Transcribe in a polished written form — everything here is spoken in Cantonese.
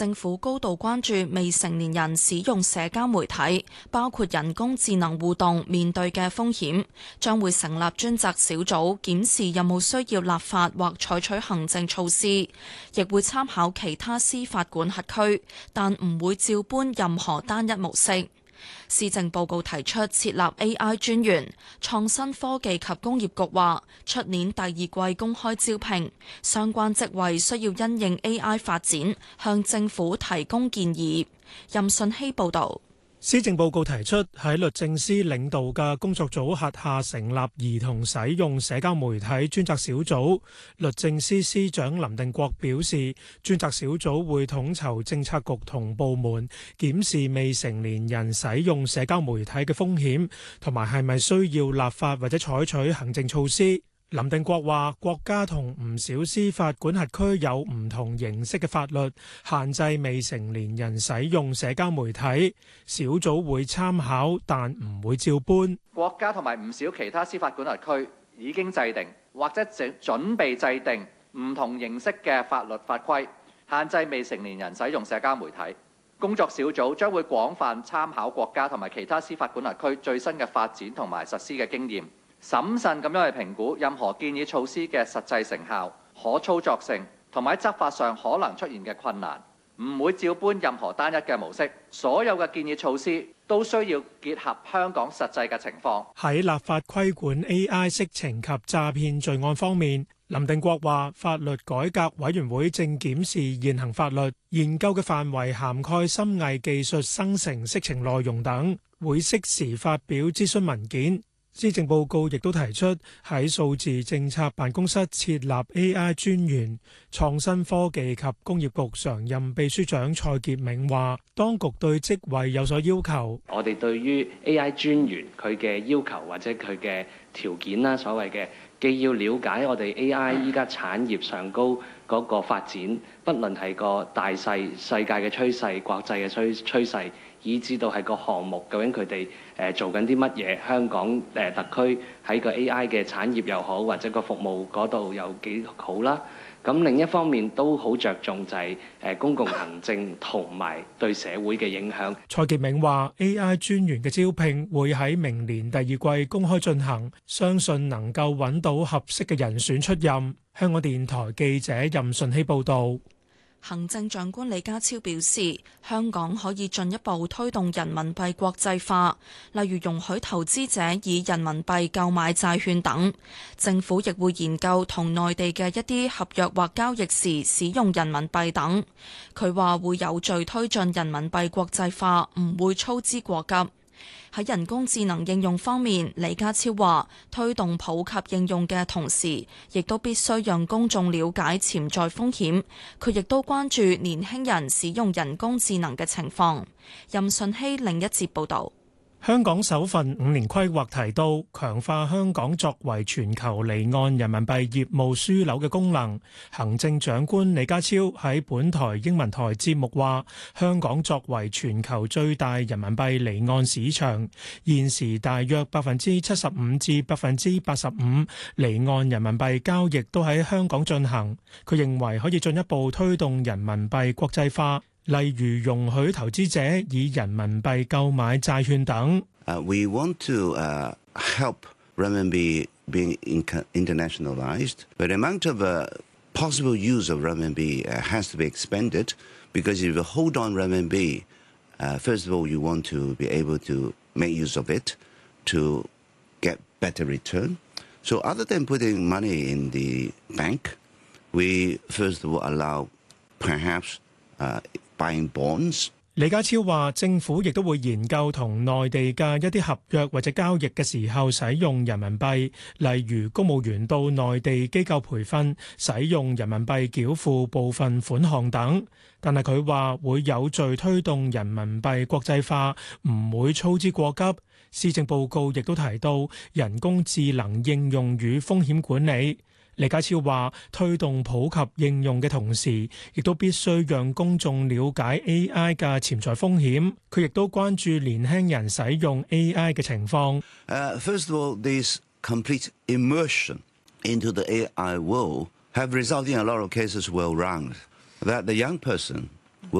政府高度關注未成年人使用社交媒體，包括人工智能互動面對嘅風險，將會成立專責小組檢視有冇需要立法或採取行政措施，亦會參考其他司法管轄區，但唔會照搬任何單一模式。施政報告提出設立 AI 專員，創新科技及工業局話，出年第二季公開招聘，相關職位需要因應 AI 發展，向政府提供建議。任信希報導。 施政報告提出喺律政司領導嘅工作組轄下成立兒童使用社交媒體專責小組。律政司司長林定國表示，專責小組會統籌政策局同部門，檢視未成年人使用社交媒體嘅風險，同埋係咪需要立法或者採取行政措施。林定國話：國家同唔少司法管轄區有唔同形式嘅法律限制未成年人使用社交媒體，小組會參考，但唔會照搬。 國家同埋唔少其他司法管轄區已經制定或者準備制定唔同形式嘅法律法規，限制未成年人使用社交媒體。工作小組將會廣泛參考國家同埋其他司法管轄區最新嘅發展同埋實施嘅經驗，審慎咁樣去評估任何建議措施嘅實際成效、可操作性同埋執法上可能出現嘅困難，唔會照搬任何單一嘅模式。所有嘅建議措施都需要結合香港實際嘅情況。 喺立法規管 AI 色情及詐騙罪案方面，林定國話：法律改革委員會正檢視現行法律，研究嘅範圍涵蓋深偽技術生成色情內容等，會適時發表諮詢文件。施政報告亦都提出喺數字政策辦公室設立 AI 專員。創新科技及工業局常任秘書長蔡潔明話，當局對職位有所要求。 我哋對於 AI 專員佢嘅要求或者佢嘅條件啦，所謂嘅既要了解我哋 AI 依家產業上高嗰個發展，不論係個大勢、世界嘅趨勢、國際嘅趨勢，以至到係個項目究竟佢哋做緊啲乜嘢？香港特區喺個 AI 嘅產業又好，或者個服務嗰度有幾好啦。咁另一方面都好着重就係公共行政同埋對社會嘅影響。 蔡潔明話 AI 專員嘅招聘會喺明年第二季公開進行，相信能夠揾到合適嘅人選出任。香港電台記者任順希報導。 行政長官李家超表示，香港可以進一步推動人民幣國際化，例如容許投資者以人民幣購買債券等。政府亦會研究同內地嘅一啲合約或交易時使用人民幣等。佢話會有序推進人民幣國際化，唔會操之過急。喺人工智能應用方面，李家超話推動普及應用嘅同時，亦都必須讓公眾了解潛在風險。佢亦都關注年輕人使用人工智能嘅情況。任順熙另一節報導。 香港首份5年規劃提到，強化香港作為全球離岸人民幣業務樞紐嘅功能。行政長官李家超喺本台英文台節目話，香港作為全球最大人民幣離岸市場，現時大約75%至85%離岸人民幣交易都喺香港進行。佢認為可以進一步推動人民幣國際化。例如容許投資者以人民幣購買債券等。 We want to help renminbi being internationalized, but the amount of possible use of renminbi has to be expanded because if you hold on renminbi, first of all, you want to be able to make use of it to get better return. So other than putting money in the bank, we first of all allow perhaps buying bonds. 李家超話，政府亦都會研究同內地嘅一啲合約或者交易嘅時候使用人民幣，例如公務員到內地機構培訓，使用人民幣繳付部分款項等。但係佢話會有序推動人民幣國際化，唔會操之過急。施政報告亦都提到人工智能應用與風險管理。李家超話，推動普及應用嘅同時，亦都必須讓公眾了解 AI 嘅潛在風險。佢亦都關注年輕人使用 AI 嘅情況。 First of all, this complete immersion into the AI world have resulted in a lot of cases well round that the young person